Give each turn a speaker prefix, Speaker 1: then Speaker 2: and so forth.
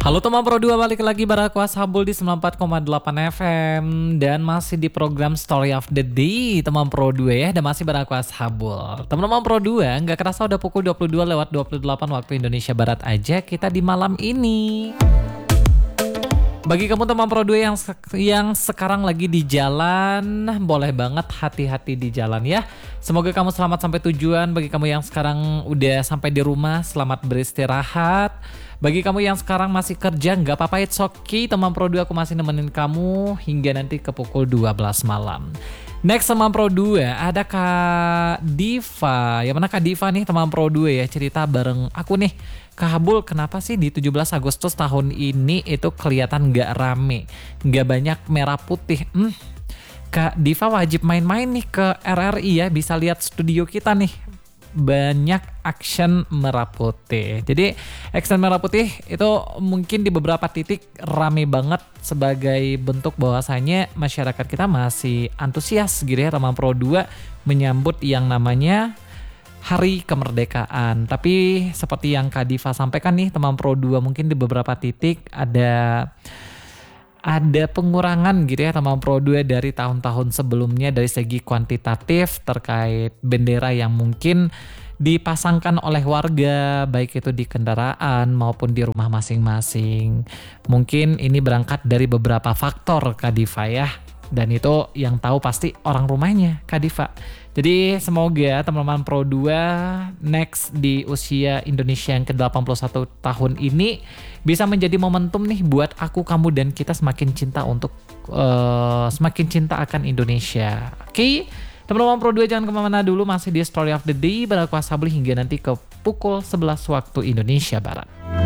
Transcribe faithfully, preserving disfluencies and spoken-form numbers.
Speaker 1: Halo teman Pro dua, balik lagi bareng aku Ashabul di sembilan puluh empat koma delapan F M dan masih di program Story of the Day teman Pro dua ya, dan masih bareng aku Ashabul. Teman-teman Pro dua, nggak kerasa udah pukul dua puluh dua lewat dua puluh delapan waktu Indonesia Barat aja kita di malam ini. Bagi kamu teman Pro dua yang se- yang sekarang lagi di jalan, boleh banget hati-hati di jalan ya. Semoga kamu selamat sampai tujuan. Bagi kamu yang sekarang udah sampai di rumah, selamat beristirahat. Bagi kamu yang sekarang masih kerja, nggak apa-apa, it's okay. Teman Pro dua, aku masih nemenin kamu hingga nanti ke pukul dua belas malam. Next teman Pro dua, ada Kak Diva. Yang mana Kak Diva nih teman Pro dua ya, cerita bareng aku nih. Kak Habul, kenapa sih di tujuh belas Agustus tahun ini itu kelihatan nggak rame, nggak banyak merah putih? Hmm, Kak Diva wajib main-main nih ke R R I ya, bisa lihat studio kita nih. Banyak action merah putih. Jadi action merah putih itu mungkin di beberapa titik rame banget sebagai bentuk bahwasanya masyarakat kita masih antusias gitu ya teman Pro dua menyambut yang namanya Hari Kemerdekaan. Tapi seperti yang Kak Diva sampaikan nih teman Pro dua, mungkin di beberapa titik ada ada pengurangan gitu ya teman Pro dua dari tahun-tahun sebelumnya dari segi kuantitatif terkait bendera yang mungkin dipasangkan oleh warga baik itu di kendaraan maupun di rumah masing-masing. Mungkin ini berangkat dari beberapa faktor Kak Diva ya, dan itu yang tahu pasti orang rumahnya Kak Diva. Jadi semoga teman-teman Pro dua next di usia Indonesia yang ke delapan puluh satu tahun ini bisa menjadi momentum nih buat aku, kamu, dan kita semakin cinta untuk uh, semakin cinta akan Indonesia. Oke, okay? Teman-teman Pro dua jangan kemana-mana dulu, masih di Story of the Day bareng aku Ashabul hingga nanti ke pukul sebelas waktu Indonesia Barat.